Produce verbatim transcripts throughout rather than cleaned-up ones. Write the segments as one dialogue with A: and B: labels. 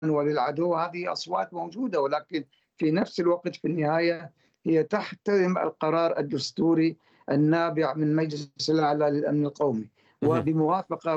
A: وللعدو، هذه أصوات موجودة، ولكن في نفس الوقت في النهاية هي تحترم القرار الدستوري النابع من مجلس الأعلى للأمن القومي،
B: اهم.
A: وبموافقة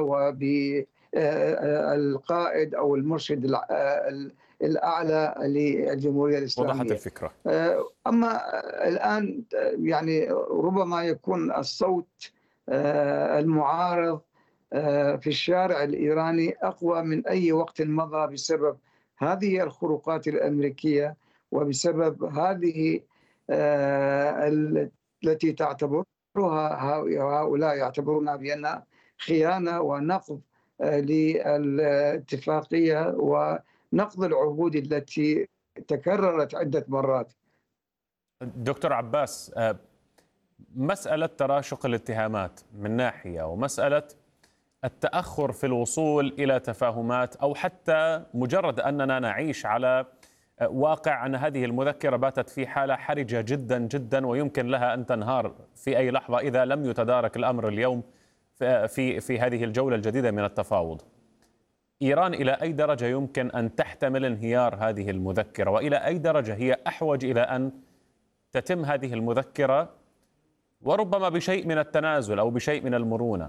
A: وبالقائد أو المرشد الع- ال- الأعلى للجمهورية
B: وضحت
A: الإسلامية.
B: الفكرة.
A: آه، أما الآن يعني ربما يكون الصوت آه، المعارض آه، في الشارع الإيراني أقوى من أي وقت مضى بسبب هذه الخروقات الأمريكية، وبسبب هذه آه، ال- التي تعتبرها هؤلاء يعتبرونها بأنها خيانة ونقض آه، للاتفاقية ونقض العهود التي تكررت عدة مرات.
B: دكتور عباس، آه، مسألة تراشق الاتهامات من ناحية، ومسألة التأخر في الوصول إلى تفاهمات، أو حتى مجرد أننا نعيش على واقع أن هذه المذكرة باتت في حالة حرجة جدا جدا، ويمكن لها أن تنهار في أي لحظة إذا لم يتدارك الأمر اليوم في في في هذه الجولة الجديدة من التفاوض. إيران إلى أي درجة يمكن أن تحتمل انهيار هذه المذكرة، وإلى أي درجة هي أحوج إلى أن تتم هذه المذكرة، وربما بشيء من التنازل أو بشيء من المرونة؟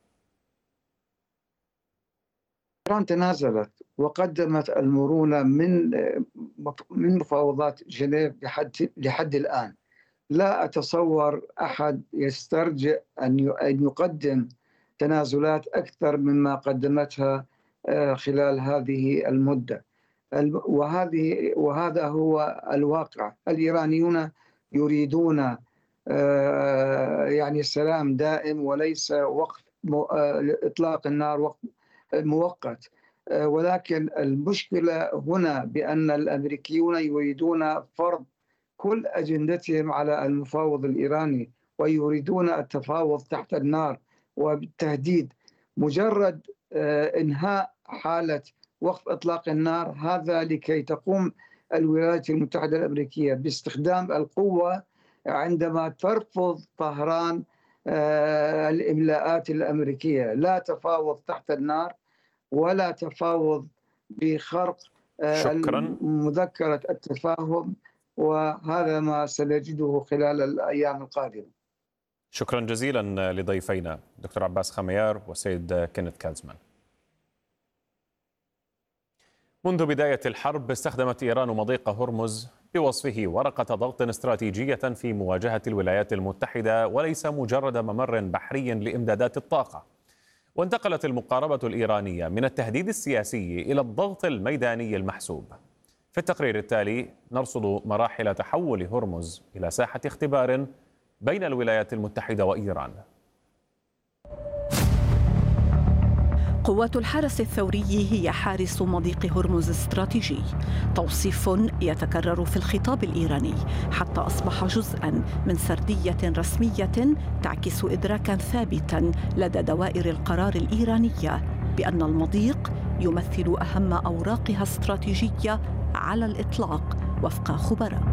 A: إيران تنازلت وقدمت المرونة من من مفاوضات جنيف لحد لحد الآن. لا أتصور أحد يسترجع أن أن يقدم تنازلات أكثر مما قدمتها آه، خلال هذه المدة. الم- وهذه وهذا هو الواقع. الإيرانيون يريدون آه، يعني السلام دائم وليس وقف مو- آه، إطلاق النار وقف مؤقت. آه، ولكن المشكلة هنا بأن الأمريكيون يريدون فرض كل أجندتهم على المفاوض الإيراني، ويريدون التفاوض تحت النار وبالتهديد. مجرد آه، إنهاء حالة وقف إطلاق النار، هذا لكي تقوم الولايات المتحدة الأمريكية باستخدام القوة عندما ترفض طهران آه، الإملاءات الأمريكية. لا تفاوض تحت النار، ولا تفاوض بخرق آه،
B: شكرا.
A: مذكرة التفاهم، وهذا ما سنجده خلال الأيام القادمة.
B: شكرا جزيلا لضيفينا دكتور عباس خميار وسيد كينيث كازمان. منذ بداية الحرب استخدمت إيران مضيق هرمز بوصفه ورقة ضغط استراتيجية في مواجهة الولايات المتحدة، وليس مجرد ممر بحري لإمدادات الطاقة. وانتقلت المقاربة الإيرانية من التهديد السياسي إلى الضغط الميداني المحسوب. في التقرير التالي نرصد مراحل تحول هرمز إلى ساحة اختبار بين الولايات المتحدة وإيران.
C: قوات الحرس الثوري هي حارس مضيق هرمز الاستراتيجي، توصيف يتكرر في الخطاب الإيراني حتى أصبح جزءاً من سردية رسمية تعكس إدراكاً ثابتاً لدى دوائر القرار الإيرانية بأن المضيق يمثل أهم أوراقها الاستراتيجية على الإطلاق وفق خبراء.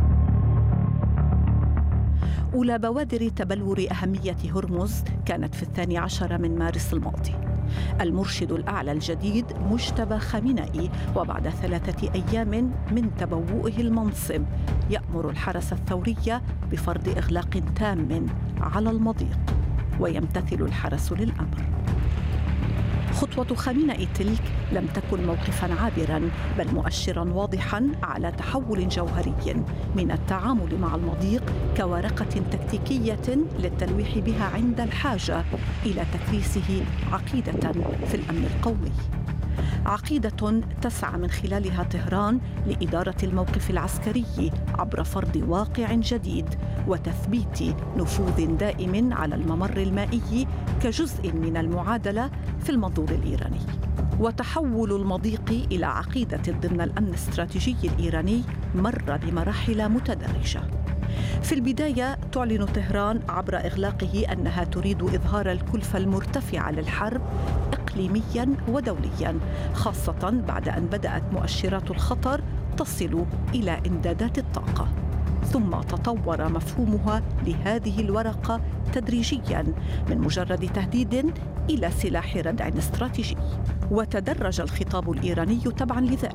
C: أولى بوادر تبلور أهمية هرمز كانت في الثاني عشر من مارس الماضي. المرشد الأعلى الجديد مجتبى خامنئي، وبعد ثلاثة أيام من تبوؤه المنصب، يأمر الحرس الثوري بفرض إغلاق تام على المضيق، ويمتثل الحرس للأمر. خطوة خامنئي تلك لم تكن موقفاً عابراً، بل مؤشراً واضحاً على تحول جوهري من التعامل مع المضيق كورقة تكتيكية للتلويح بها عند الحاجة إلى تكريسه عقيدة في الأمن القومي. عقيدة تسعى من خلالها طهران لإدارة الموقف العسكري عبر فرض واقع جديد وتثبيت نفوذ دائم على الممر المائي كجزء من المعادلة في المنظور الإيراني. وتحول المضيق إلى عقيدة ضمن الأمن الاستراتيجي الإيراني مر بمراحل متدرجة. في البداية تعلن طهران عبر إغلاقه أنها تريد إظهار الكلفة المرتفعة للحرب إقليمياً ودولياً، خاصة بعد أن بدأت مؤشرات الخطر تصل إلى إمدادات الطاقة. ثم تطور مفهومها لهذه الورقة تدريجياً من مجرد تهديد إلى سلاح ردع استراتيجي. وتدرج الخطاب الإيراني تبعاً لذلك